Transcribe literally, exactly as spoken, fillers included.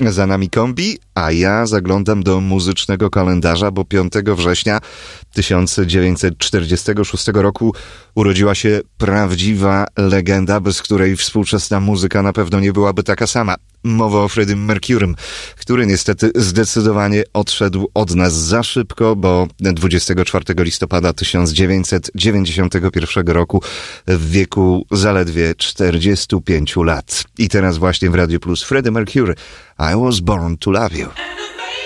Za nami kombi, a ja zaglądam do muzycznego kalendarza, bo piątego września tysiąc dziewięćset czterdziestego szóstego roku urodziła się prawdziwa legenda, bez której współczesna muzyka na pewno nie byłaby taka sama. Mowa o Freddym Mercurym, który niestety zdecydowanie odszedł od nas za szybko, bo dwudziestego czwartego listopada tysiąc dziewięćset dziewięćdziesiątego pierwszego roku w wieku zaledwie czterdziestu pięciu lat. I teraz właśnie w Radio Plus Freddie Mercury, I Was Born to Love You.